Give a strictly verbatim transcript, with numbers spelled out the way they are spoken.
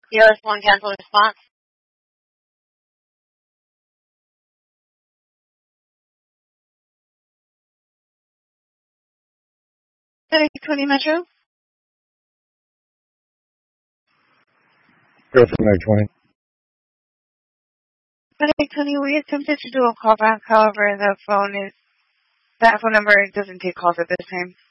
E L S one cancel response. Headache twenty Metro. Go from there, twenty. Headache twenty, we attempted to do a callback, however, the phone is, that phone number doesn't take calls at this time.